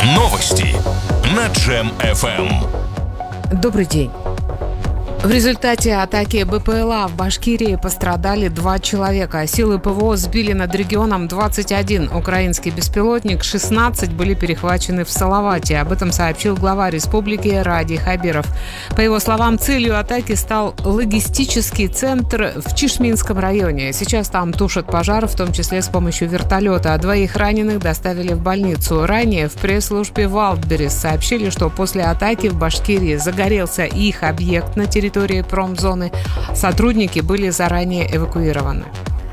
Новости на Джем FM. Добрый день. В результате атаки БПЛА в Башкирии пострадали 2 человека. Силы ПВО сбили над регионом 21 украинский беспилотник, 16 были перехвачены в Салавате. Об этом сообщил глава республики Ради Хабиров. По его словам, целью атаки стал логистический центр в Чишминском районе. Сейчас там тушат пожар, в том числе с помощью вертолета. 2 раненых доставили в больницу. Ранее в пресс-службе Wildberries сообщили, что после атаки в Башкирии загорелся их объект на территории промзоны. Сотрудники были заранее эвакуированы.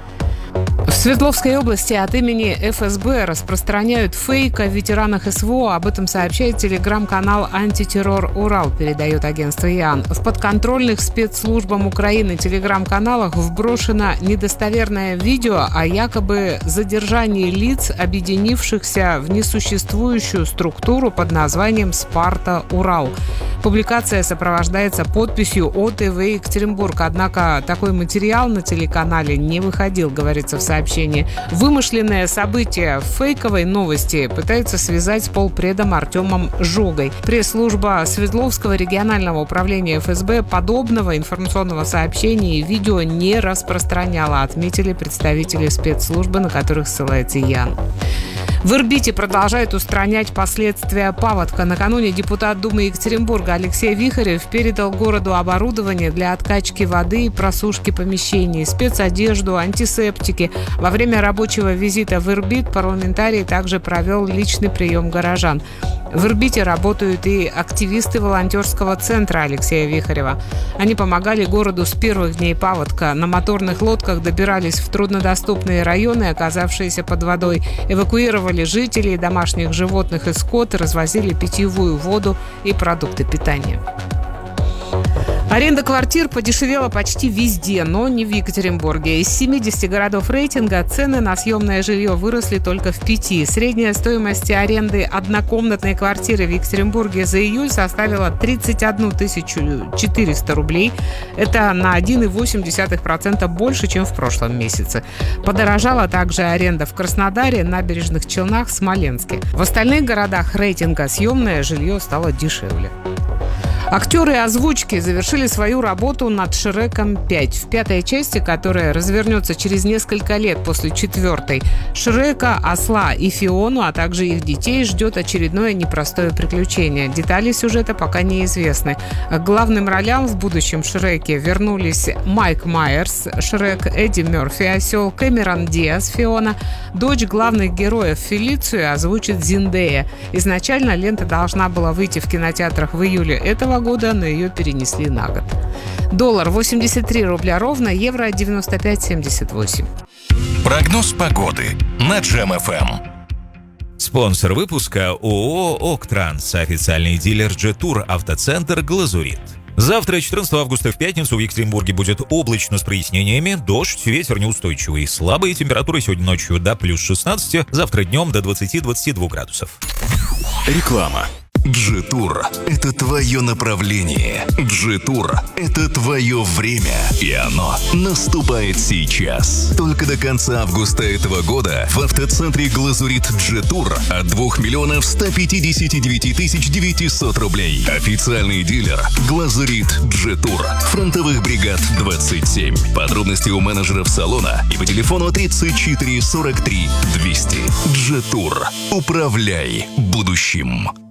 В Свердловской области от имени ФСБ распространяют фейк о ветеранах СВО. Об этом сообщает телеграм-канал «Антитеррор Урал», передает агентство ИАН. В подконтрольных спецслужбам Украины телеграм-каналах вброшено недостоверное видео о якобы задержании лиц, объединившихся в несуществующую структуру под названием «Спарта-Урал». Публикация сопровождается подписью ОТВ Екатеринбург. Однако такой материал на телеканале не выходил, говорится в сообщении. Вымышленное событие в фейковой новости пытаются связать с полпредом Артемом Жогой. Пресс-служба Свердловского регионального управления ФСБ подобного информационного сообщения и видео не распространяла, отметили представители спецслужбы, на которых ссылается ИАН. В Ирбите продолжают устранять последствия паводка. Накануне депутат Думы Екатеринбурга Алексей Вихарев передал городу оборудование для откачки воды и просушки помещений, спецодежду, антисептики. Во время рабочего визита в Ирбит парламентарий также провел личный прием горожан. В Ирбите работают и активисты волонтерского центра Алексея Вихарева. Они помогали городу с первых дней паводка. На моторных лодках добирались в труднодоступные районы, оказавшиеся под водой, эвакуировали жителей, домашних животных и скот, развозили питьевую воду и продукты питания. Аренда квартир подешевела почти везде, но не в Екатеринбурге. Из 70 городов рейтинга цены на съемное жилье выросли только в 5. Средняя стоимость аренды однокомнатной квартиры в Екатеринбурге за июль составила 31 400 рублей. Это на 1,8% больше, чем в прошлом месяце. Подорожала также аренда в Краснодаре, Набережных Челнах, Смоленске. В остальных городах рейтинга съемное жилье стало дешевле. Актеры озвучки завершили свою работу над «Шреком 5». В 5-й части, которая развернется через несколько лет после 4-й, Шрека, Осла и Фиону, а также их детей, ждет очередное непростое приключение. Детали сюжета пока неизвестны. К главным ролям в будущем Шреке вернулись Майк Майерс, Шрек, Эдди Мерфи, Осел, Кэмерон Диас, Фиона. Дочь главных героев Фелицию озвучит Зиндея. Изначально лента должна была выйти в кинотеатрах в июле этого года, но ее перенесли на год. Доллар 83 рубля ровно, евро 95,78. Прогноз погоды на Джем FM. Спонсор выпуска ООО «Октранс», официальный дилер Джетур, автоцентр «Глазурит». Завтра, 14 августа, в пятницу, в Екатеринбурге будет облачно с прояснениями, дождь, ветер неустойчивый, слабые температуры сегодня ночью до плюс 16, завтра днем до 20-22 градусов. Реклама. Джетур – это твое направление. Джетур – это твое время. И оно наступает сейчас. Только до конца августа этого года в автоцентре «Глазурит» Джетур от 2 159 900 рублей. Официальный дилер «Глазурит Джетур». Фронтовых бригад 27. Подробности у менеджеров салона и по телефону 34 43 200. Джетур. Управляй будущим.